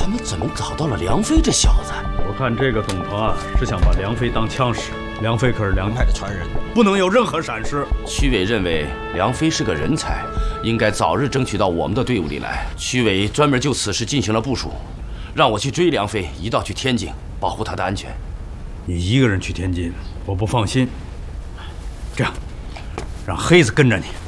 他们怎么找到了梁飞这小子？ 我看这个董鹏啊，是想把梁飞当枪使。梁飞可是梁派的传人，不能有任何闪失。 区委认为梁飞是个人才，应该早日争取到我们的队伍里来。区委专门就此事进行了部署，让我去追梁飞，一道去天津，保护他的安全。 你一个人去天津，我不放心。这样，让黑子跟着你。